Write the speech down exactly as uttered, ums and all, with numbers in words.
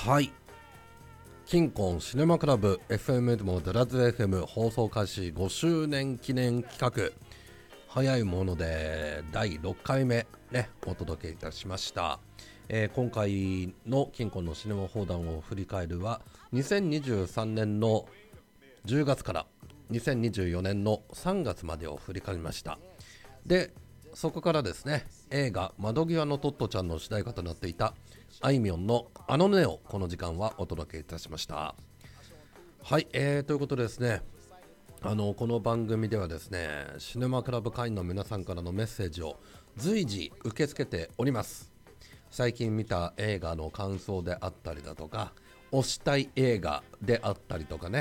はい金婚シネマクラブ エフエム でもドラズ エフエム 放送開始ごしゅうねん記念企画、早いものでだいろっかいめねお届けいたしました。えー、今回の金婚のシネマ放談を振り返るはにせんにじゅうさんねんのじゅうがつからにせんにじゅうよねんのさんがつまでを振り返りました。でそこからですね、映画窓際のトットちゃんの主題歌となっていたあいみょんのあのねをこの時間はお届けいたしました。はい、えー、ということでですね、あのこの番組ではですね、シネマクラブ会員の皆さんからのメッセージを随時受け付けております。最近見た映画の感想であったりだとか、推したい映画であったりとかね、